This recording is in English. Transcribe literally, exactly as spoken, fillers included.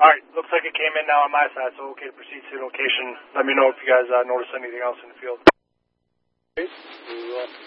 Alright, looks like it came in now on my side, so okay to proceed to the location. Let me know if you guys uh, notice anything else in the field. Okay.